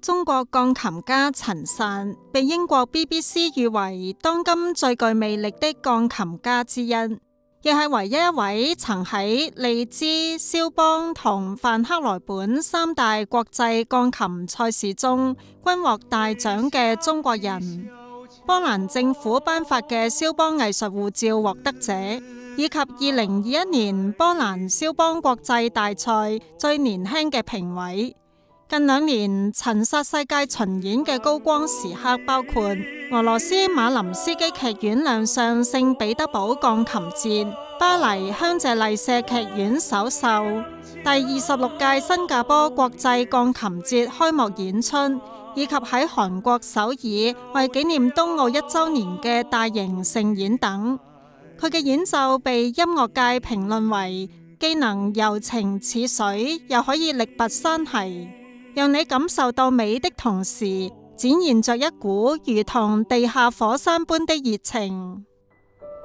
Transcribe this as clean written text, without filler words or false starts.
中國鋼琴家陳薩被英國 BBC 譽為當今最具魅力的鋼琴家之一，亦係唯一一位曾喺利茲、肖邦同范克萊本三大國際鋼琴賽事中均獲大獎嘅中國人。波蘭政府頒發嘅肖邦藝術護照獲得者，以及2021年波蘭肖邦國際大賽最年輕嘅評委。近2年陳薩世界巡演嘅高光時刻包括俄羅斯馬林斯基劇院亮相聖彼得堡鋼琴節、巴黎香榭麗舍劇院首秀、第26屆新加坡國際鋼琴節開幕演出，以及喺韓國首爾為紀念冬奧1週年嘅大型盛演等。佢嘅演奏被音樂界評論為既能柔情似水，又可以力拔山兮，讓你感受到美的同時，展現着一股如同地下火山般的熱情。